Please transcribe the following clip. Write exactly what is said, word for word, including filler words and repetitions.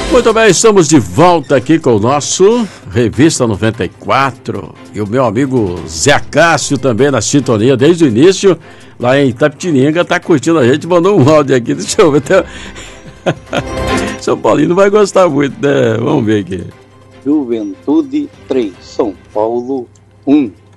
Muito bem, estamos de volta aqui com o nosso Revista noventa e quatro. E o meu amigo Zé Cássio também na sintonia desde o início, lá em Itapetininga, tá curtindo a gente, mandou um áudio aqui, deixa eu ver. Até... São Paulino vai gostar muito, né? Vamos ver aqui. Juventude três, São Paulo um.